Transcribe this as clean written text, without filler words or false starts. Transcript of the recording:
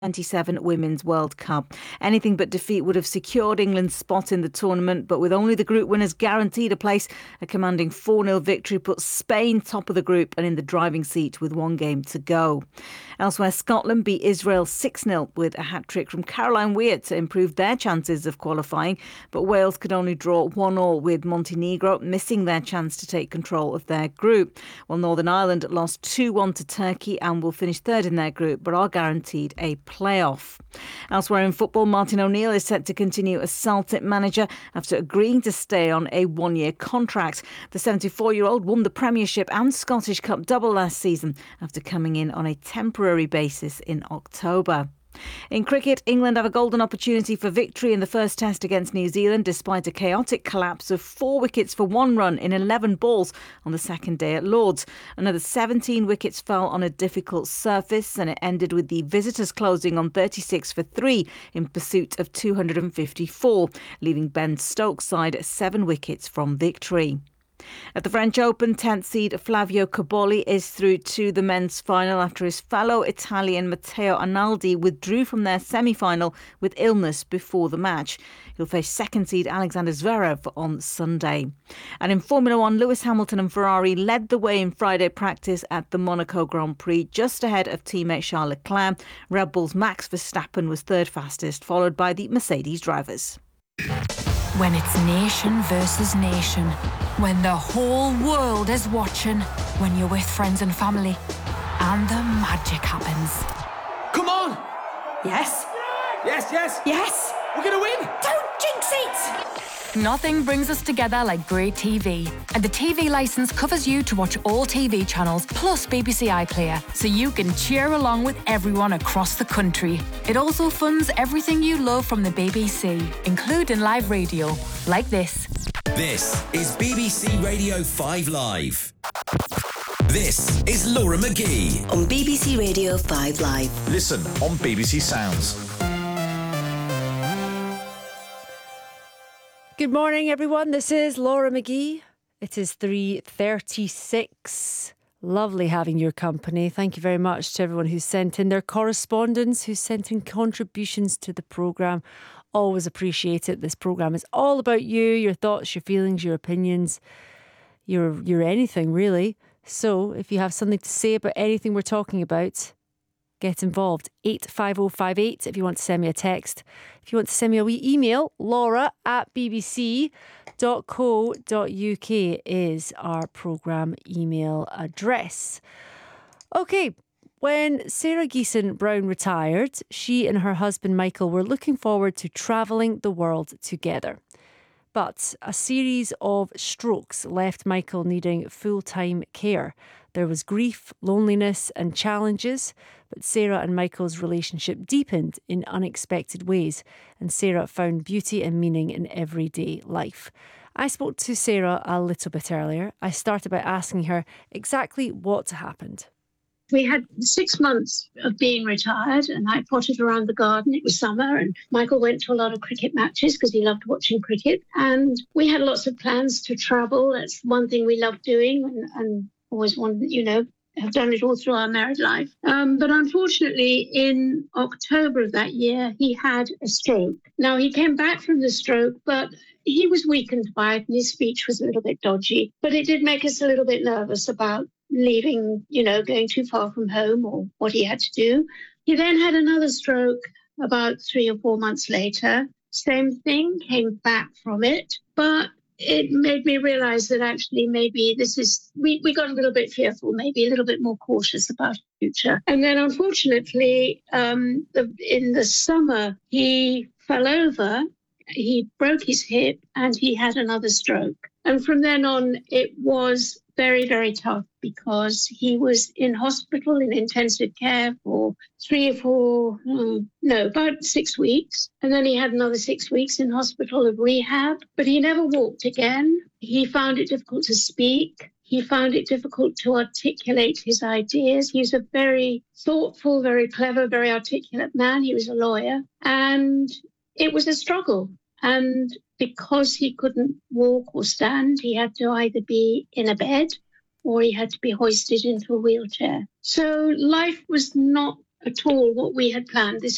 27 Women's World Cup. Anything but defeat would have secured England's spot in the tournament, but with only the group winners guaranteed a place, a commanding 4-0 victory puts Spain top of the group and in the driving seat with one game to go. Elsewhere, Scotland beat Israel 6-0 with a hat-trick from Caroline Weir to improve their chances of qualifying, but Wales could only draw 1-1 with Montenegro, missing their chance to take control of their group. While Northern Ireland lost 2-1 to Turkey and will finish third in their group, but are guaranteed a playoff. Elsewhere in football, Martin O'Neill is set to continue as Celtic manager after agreeing to stay on a one-year contract. The 74-year-old won the Premiership and Scottish Cup double last season after coming in on a temporary basis in October. In cricket, England have a golden opportunity for victory in the first test against New Zealand despite a chaotic collapse of 4 wickets for 1 run in 11 balls on the second day at Lord's. Another 17 wickets fell on a difficult surface and it ended with the visitors closing on 36 for 3 in pursuit of 254, leaving Ben Stokes' side 7 wickets from victory. At the French Open, 10th seed Flavio Cobolli is through to the men's final after his fellow Italian Matteo Analdi withdrew from their semi-final with illness before the match. He'll face second seed Alexander Zverev on Sunday. And in Formula One, Lewis Hamilton and Ferrari led the way in Friday practice at the Monaco Grand Prix, just ahead of teammate Charles Leclerc. Red Bull's Max Verstappen was third fastest, followed by the Mercedes drivers. When it's nation versus nation, when the whole world is watching, when you're with friends and family, and the magic happens. Come on! Yes? Yes, yes! Yes! We're gonna win! Don't jinx it! Nothing brings us together like great TV. And the TV licence covers you to watch all TV channels plus BBC iPlayer, so you can cheer along with everyone across the country. It also funds everything you love from the BBC, including live radio, like this. This is BBC Radio 5 Live. This is Laura McGee on BBC Radio 5 Live. Listen on BBC Sounds. Good morning, everyone. This is Laura McGee. It is 3:36. Lovely having your company. Thank you very much to everyone who's sent in their correspondence, who's sent in contributions to the programme. Always appreciate it. This programme is all about you, your thoughts, your feelings, your opinions, your anything, really. So if you have something to say about anything we're talking about, get involved. 85058 if you want to send me a text. If you want to send me a wee email, laura@bbc.co.uk is our programme email address. OK, when Sarah Geeson Brown retired, she and her husband Michael were looking forward to travelling the world together. But a series of strokes left Michael needing full-time care. There was grief, loneliness and challenges, but Sarah and Michael's relationship deepened in unexpected ways, and Sarah found beauty and meaning in everyday life. I spoke to Sarah a little bit earlier. I started by asking her exactly what happened. We had 6 months of being retired and I potted around the garden. It was summer and Michael went to a lot of cricket matches because he loved watching cricket. And we had lots of plans to travel. That's one thing we love doing and always wanted, have done it all through our married life. But unfortunately, in October of that year, he had a stroke. Now, he came back from the stroke, but he was weakened by it and his speech was a little bit dodgy. But it did make us a little bit nervous about leaving, going too far from home or what he had to do. He then had another stroke about 3 or 4 months later. Same thing, came back from it. But it made me realise that actually maybe we got a little bit fearful, maybe a little bit more cautious about the future. And then unfortunately, in the summer, he fell over, he broke his hip and he had another stroke. And from then on, it was very, very tough because he was in hospital in intensive care for about 6 weeks. And then he had another 6 weeks in hospital of rehab, but he never walked again. He found it difficult to speak. He found it difficult to articulate his ideas. He was a very thoughtful, very clever, very articulate man. He was a lawyer. And it was a struggle. And because he couldn't walk or stand, he had to either be in a bed or he had to be hoisted into a wheelchair. So life was not at all what we had planned. This